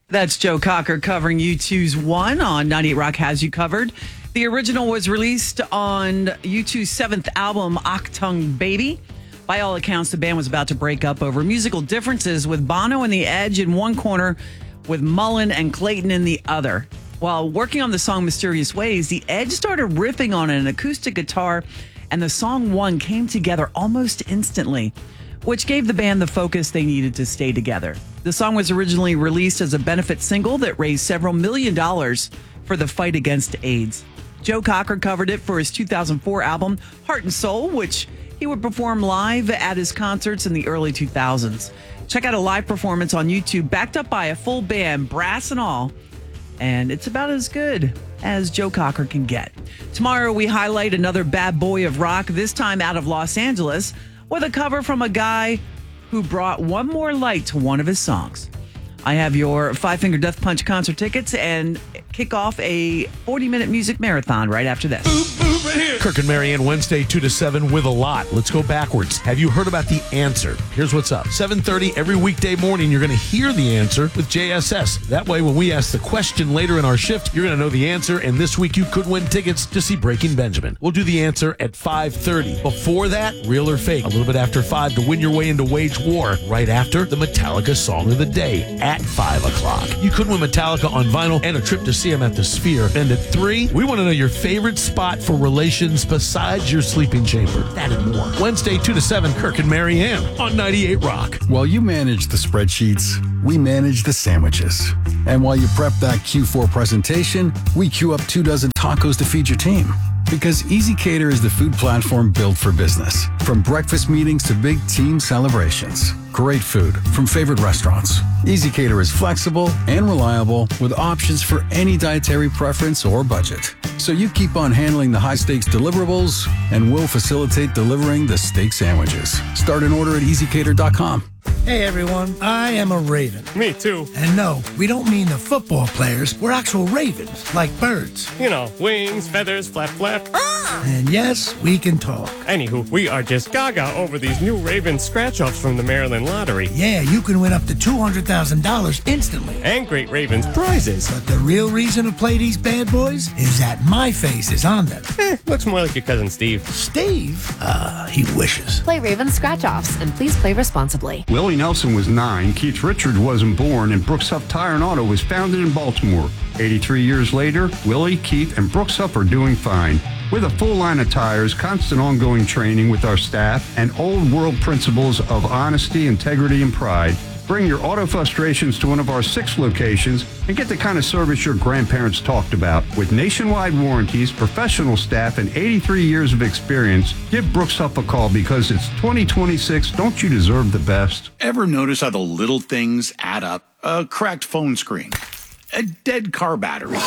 That's Joe Cocker covering U2's One on 98 Rock Has You Covered. The original was released on U2's seventh album, Achtung Baby. By all accounts, the band was about to break up over musical differences, with Bono and The Edge in one corner, with Mullen and Clayton in the other. While working on the song Mysterious Ways, The Edge started riffing on an acoustic guitar, and the song One came together almost instantly, which gave the band the focus they needed to stay together. The song was originally released as a benefit single that raised several $1 million for the fight against AIDS. Joe Cocker covered it for his 2004 album, Heart and Soul, which he would perform live at his concerts in the early 2000s. Check out a live performance on YouTube, backed up by a full band, brass and all. And it's about as good as Joe Cocker can get. Tomorrow, we highlight another bad boy of rock, this time out of Los Angeles, with a cover from a guy who brought one more light to one of his songs. I have your Five Finger Death Punch concert tickets and kick off a 40-minute music marathon right after this. Right here. Kirk and Marianne, Wednesday 2 to 7 with a lot. Let's go backwards. Have you heard about The Answer? Here's what's up. 7:30 every weekday morning, you're going to hear the answer with JSS. That way, when we ask the question later in our shift, you're going to know the answer, and this week you could win tickets to see Breaking Benjamin. We'll do the answer at 5:30. Before that, Real or Fake, a little bit after 5 to win your way into Wage War. Right after, the Metallica Song of the Day at 5 o'clock. You could win Metallica on vinyl and a trip to see them at the Sphere. And at 3, we want to know your favorite spot for relations besides your sleeping chamber. That and more. Wednesday 2 to 7, Kirk and Marianne on 98 Rock. While you manage the spreadsheets, we manage the sandwiches. And while you prep that Q4 presentation, we queue up 24 tacos to feed your team. Because Easy Cater is the food platform built for business. From breakfast meetings to big team celebrations. Great food from favorite restaurants. Easy Cater is flexible and reliable with options for any dietary preference or budget. So you keep on handling the high-stakes deliverables, and we'll facilitate delivering the steak sandwiches. Start an order at easycater.com. Hey everyone, I am a Raven. Me too. And no, we don't mean the football players. We're actual ravens, like birds. You know, wings, feathers, flap, flap. And yes, we can talk. Anywho, we are just gaga over these new Raven scratch-offs from the Maryland Lottery. Yeah, you can win up to $200,000 instantly. And Great Ravens prizes. But the real reason to play these bad boys is that my face is on them. Looks more like your cousin Steve. Steve? He wishes. Play Raven Scratch-Offs, and please play responsibly. Willie Nelson was 9, Keith Richard wasn't born, and Brooks Huff Tire and Auto was founded in Baltimore. 83 years later, Willie, Keith, and Brooks Huff are doing fine. With a full line of tires, constant ongoing training with our staff, and old world principles of honesty, integrity, and pride, bring your auto frustrations to one of our 6 locations and get the kind of service your grandparents talked about. With nationwide warranties, professional staff, and 83 years of experience, give Brooks Huff a call because it's 2026. Don't you deserve the best? Ever notice how the little things add up? A cracked phone screen, a dead car battery,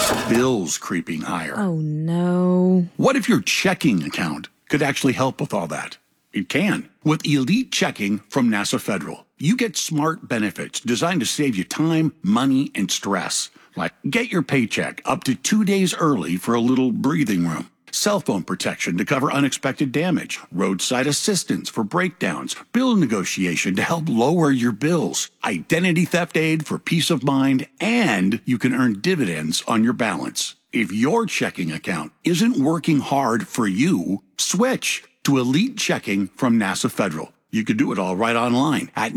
bills creeping higher. Oh, no. What if your checking account could actually help with all that? It can. With Elite Checking from NASA Federal, you get smart benefits designed to save you time, money, and stress. Like get your paycheck up to 2 days early for a little breathing room. Cell phone protection to cover unexpected damage, roadside assistance for breakdowns, bill negotiation to help lower your bills, identity theft aid for peace of mind, and you can earn dividends on your balance. If your checking account isn't working hard for you, switch to Elite Checking from NASA Federal. You can do it all right online at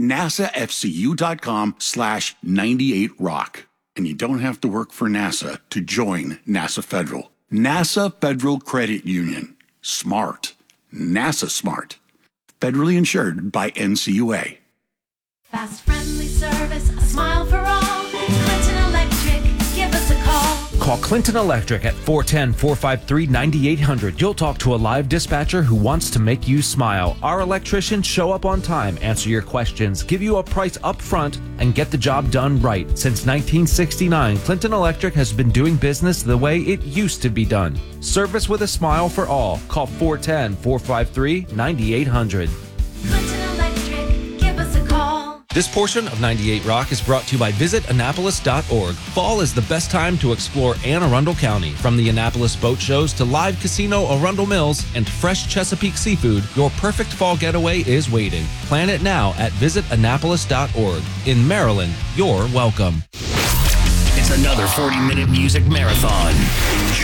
nasafcu.com/98rock. And you don't have to work for NASA to join NASA Federal. NASA Federal Credit Union. Smart. NASA smart. Federally insured by NCUA. Fast, friendly service, a smile for all. Clinton Electric, give us a call. Call Clinton Electric at 410-453-9800. You'll talk to a live dispatcher who wants to make you smile. Our electricians show up on time, answer your questions, give you a price up front, and get the job done right. Since 1969, Clinton Electric has been doing business the way it used to be done. Service with a smile for all. Call 410-453-9800. Clinton Electric, give us a call. This portion of 98 Rock is brought to you by visitannapolis.org. Fall is the best time to explore Anne Arundel County. From the Annapolis boat shows to live casino Arundel Mills and fresh Chesapeake seafood, your perfect fall getaway is waiting. Plan it now at visitannapolis.org. In Maryland, you're welcome. It's another 40-minute music marathon.